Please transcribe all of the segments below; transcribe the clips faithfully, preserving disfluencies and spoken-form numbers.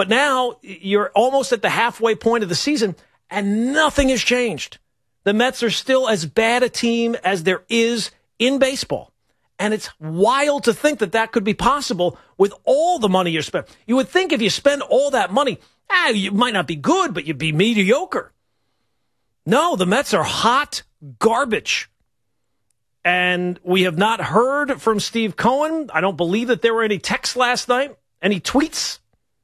But now you're almost at the halfway point of the season, and nothing has changed. The Mets are still as bad a team as there is in baseball. And it's wild to think that that could be possible with all the money you spend. You would think if you spend all that money, ah, you might not be good, but you'd be mediocre. No, the Mets are hot garbage. And we have not heard from Steve Cohen. I don't believe that there were any texts last night, any tweets.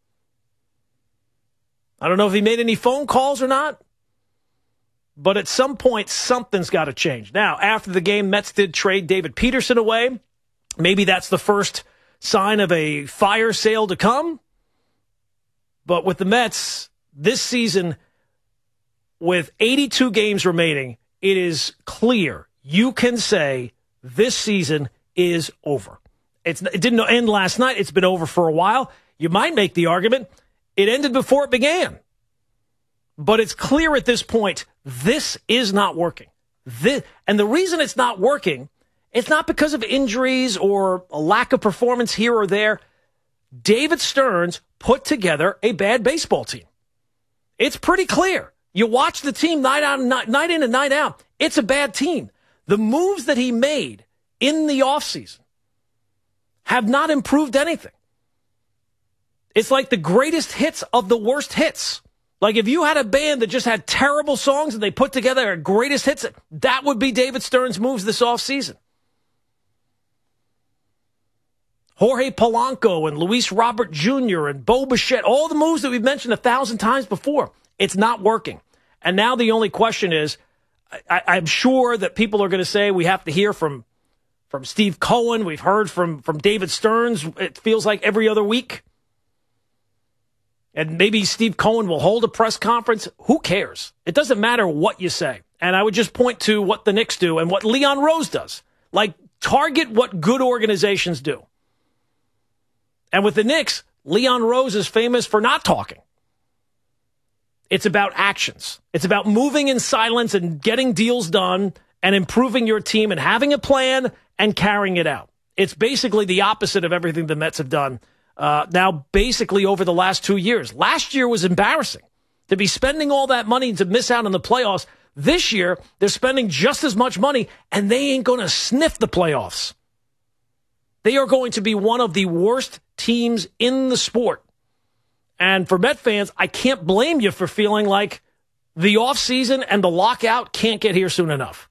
I don't know if he made any phone calls or not. But at some point, something's got to change. Now, after the game, Mets did trade David Peterson away. Maybe that's the first sign of a fire sale to come. But with the Mets, this season, with eighty-two games remaining, it is clear you can say this season is over. It's, it didn't end last night. It's been over for a while. You might make the argument it ended before it began. But it's clear at this point, this is not working. This, and the reason it's not working, it's not because of injuries or a lack of performance here or there. David Stearns put together a bad baseball team. It's pretty clear. You watch the team night out and night, night in and night out. It's a bad team. The moves that he made in the offseason have not improved anything. It's like the greatest hits of the worst hits. Like if you had a band that just had terrible songs and they put together a greatest hits, that would be David Stearns' moves this offseason. Jorge Polanco and Luis Robert Junior and Bo Bichette, all the moves that we've mentioned a thousand times before, it's not working. And now the only question is, I, I'm sure that people are going to say we have to hear from from Steve Cohen. We've heard from, from David Stearns, it feels like every other week. And maybe Steve Cohen will hold a press conference. Who cares? It doesn't matter what you say. And I would just point to what the Knicks do and what Leon Rose does. Like, target what good organizations do. And with the Knicks, Leon Rose is famous for not talking. It's about actions. It's about moving in silence and getting deals done and improving your team and having a plan and carrying it out. It's basically the opposite of everything the Mets have done. Uh, now, basically over the last two years. Last year was embarrassing. To be spending all that money to miss out on the playoffs. This year, they're spending just as much money, and they ain't going to sniff the playoffs. They are going to be one of the worst teams in the sport. And for Met fans, I can't blame you for feeling like the offseason and the lockout can't get here soon enough.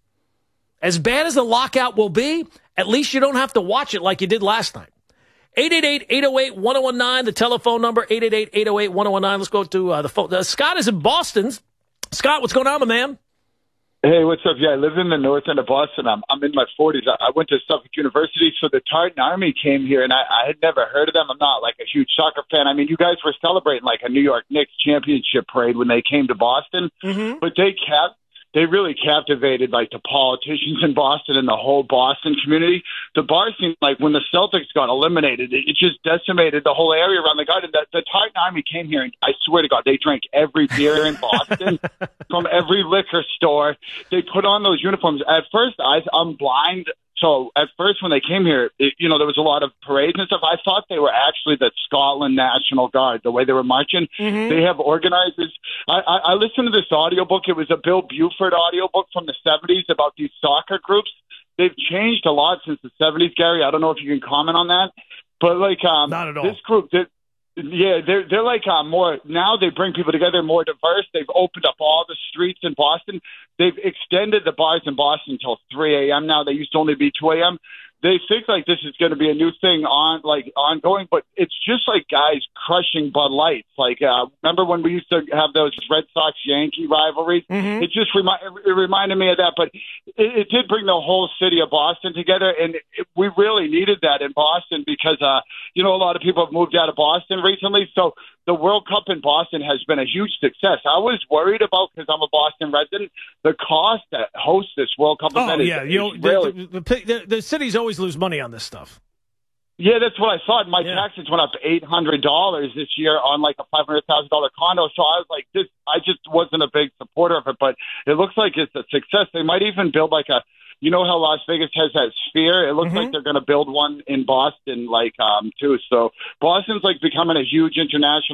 As bad as the lockout will be, at least you don't have to watch it like you did last night. eight eight eight, eight oh eight, one oh one nine, the telephone number, eight eight eight, eight oh eight, one oh one nine. Let's go to uh, the phone. Uh, Scott is in Boston. Scott, what's going on, my man? Hey, what's up? Yeah, I live in the north end of Boston. I'm I'm in my forties. I, I went to Suffolk University, so the Tartan Army came here, and I, I had never heard of them. I'm not like a huge soccer fan. I mean, you guys were celebrating like a New York Knicks championship parade when they came to Boston, mm-hmm. but they kept. They really captivated like the politicians in Boston and the whole Boston community. The bar scene, like when the Celtics got eliminated, it, it just decimated the whole area around the garden. The, the Tartan Army came here, and I swear to God, they drank every beer in Boston from every liquor store. They put on those uniforms. At first, I, I'm blind. So at first when they came here, it, you know, there was a lot of parades and stuff. I thought they were actually the Scotland National Guard, the way they were marching. Mm-hmm. They have organizers. I, I, I listened to this audiobook. It was a Bill Buford audiobook from the seventies about these soccer groups. They've changed a lot since the seventies, Gary. I don't know if you can comment on that. But, like, um, Not at all. This group, they, yeah, they're, they're like uh, more, now they bring people together more diverse. They've opened up all the streets in Boston. They've extended the bars in Boston until three a.m. now. They used to only be two a.m. They think like this is going to be a new thing on like ongoing, but it's just like guys crushing Bud Lights. Like, uh, remember when we used to have those Red Sox Yankee rivalries? Mm-hmm. It just remi- it reminded me of that, but it, it did bring the whole city of Boston together, and it, we really needed that in Boston because, uh, you know, a lot of people have moved out of Boston recently, so the World Cup in Boston has been a huge success. I was worried about, because I'm a Boston resident, the cost to host this World Cup oh, event is, yeah. you know, is really... The, the, the, the cities always lose money on this stuff. Yeah, that's what I thought. My yeah. taxes went up eight hundred dollars this year on like a five hundred thousand dollars condo. So I was like, this, I just wasn't a big supporter of it, but it looks like it's a success. They might even build like a, you know how Las Vegas has that sphere? It looks mm-hmm. like they're going to build one in Boston, like, um, too. So Boston's like becoming a huge international